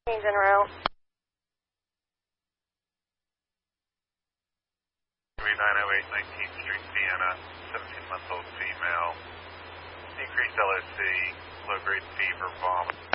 Change en route. 3908 19th Street, Sienna, 17-month-old female. Decreased LOC, low-grade fever, vomit.